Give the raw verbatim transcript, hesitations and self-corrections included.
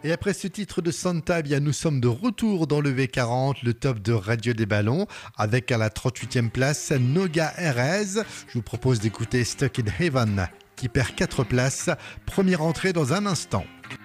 Et après ce titre de Santa, eh bien, nous sommes de retour dans le V quarante, le top de Radio des Ballons, avec à la trente-huitième place Noga Erez. Je vous propose d'écouter Stuck in Heaven, qui perd quatre places. Première entrée dans un instant.